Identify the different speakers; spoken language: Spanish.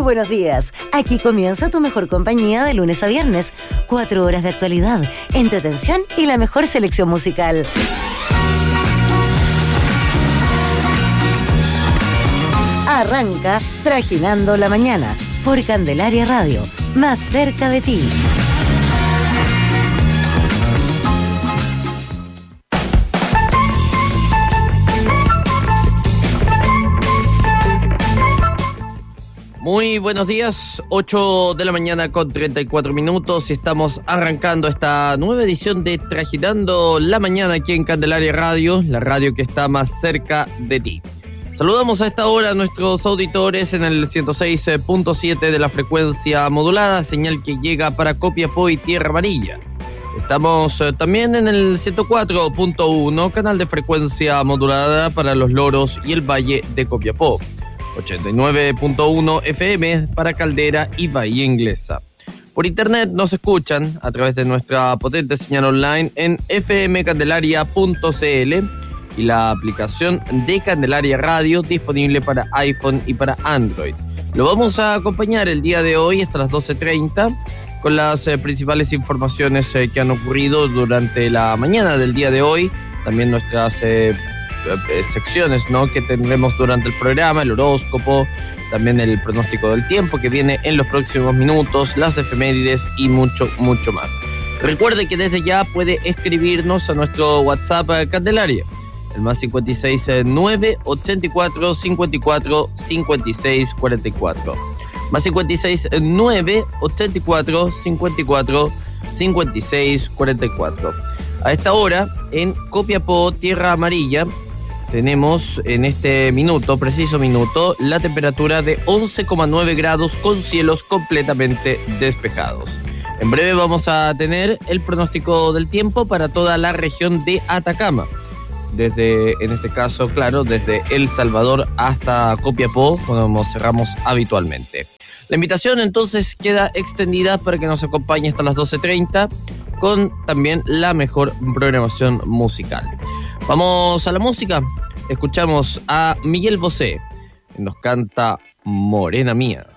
Speaker 1: buenos días. Aquí comienza tu mejor compañía de lunes a viernes. 4 horas de actualidad, entretención y la mejor selección musical. Arranca Trajinando la Mañana por Candelaria Radio, más cerca de ti.
Speaker 2: Muy buenos días, 8 de la mañana con 34 minutos y estamos arrancando esta nueva edición de Trajinando la Mañana aquí en Candelaria Radio, la radio que está más cerca de ti. Saludamos a esta hora a nuestros auditores en el 106.7 de la frecuencia modulada, señal que llega para Copiapó y Tierra Amarilla. Estamos también en el 104.1, canal de frecuencia modulada para Los Loros y el Valle de Copiapó. 89.1 FM para Caldera y Bahía Inglesa. Por internet nos escuchan a través de nuestra potente señal online en fmcandelaria.cl y la aplicación de Candelaria Radio disponible para iPhone y para Android. Lo vamos a acompañar el día de hoy hasta las 12:30 con las principales informaciones que han ocurrido durante la mañana del día de hoy. También nuestras secciones, ¿no?, que tendremos durante el programa, el horóscopo, también el pronóstico del tiempo que viene en los próximos minutos, las efemérides y mucho, mucho más. Recuerde que desde ya puede escribirnos a nuestro WhatsApp Candelaria, el más 569 84 54 56 44. Más 569 84 54 56 44. A esta hora, en Copiapó, Tierra Amarilla, tenemos en este preciso minuto, la temperatura de 11,9 grados con cielos completamente despejados. En breve vamos a tener el pronóstico del tiempo para toda la región de Atacama. En este caso, claro, desde El Salvador hasta Copiapó, como cerramos habitualmente. La invitación entonces queda extendida para que nos acompañe hasta las 12:30 con también la mejor programación musical. Vamos a la música. Escuchamos a Miguel Bosé, que nos canta Morena Mía.